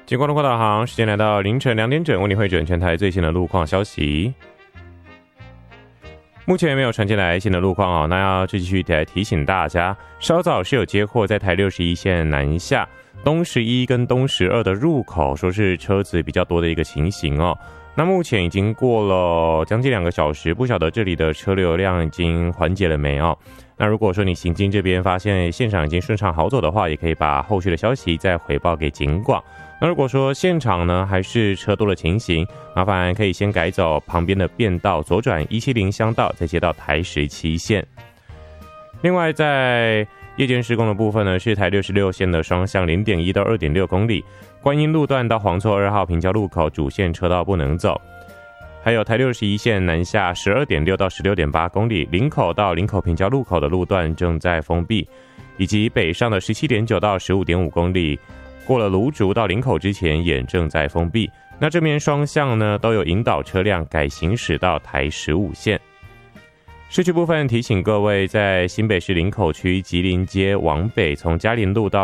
金光路导航，时间来到凌晨2点整，为你汇整全台最新的路况消息。目前没有传进来新的路况哦，那要继续来提醒大家，稍早是有接获在台61线南下东11跟东12的入口，说是车子比较多的一个情形哦。那目前已经过了将近2个小时，不晓得这里的车流量已经缓解了没哦？那如果说你行经这边发现现场已经顺畅好走的话，也可以把后续的消息再回报给警广。那如果说现场呢还是车多的情形，麻烦可以先改走旁边的便道，左转170乡道，再接到台17线。另外在夜间施工的部分呢，是台66线的双向 0.1 到 2.6 公里，观音路段到黄厝2号平交路口主线车道不能走。还有台61线南下 12.6 到 16.8 公里，林口到林口平交路口的路段正在封闭，以及北上的 17.9 到 15.5 公里，过了芦竹到林口之前也正在封闭。那这边双向呢都有引导车辆改行驶到台15线。市区部分提醒各位，在新北市林口区吉林街往北，从嘉林路到